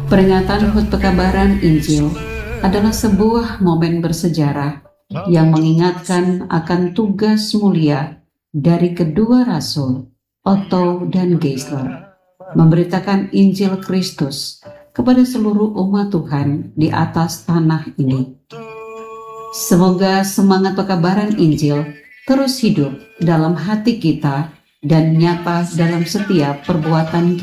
Peringatan HUT Pekabaran Injil adalah sebuah momen bersejarah yang mengingatkan akan tugas mulia dari kedua rasul, Otto dan Geisler, memberitakan Injil Kristus kepada seluruh umat Tuhan di atas tanah ini. Semoga semangat pekabaran Injil terus hidup dalam hati kita dan nyata dalam setiap perbuatan kita.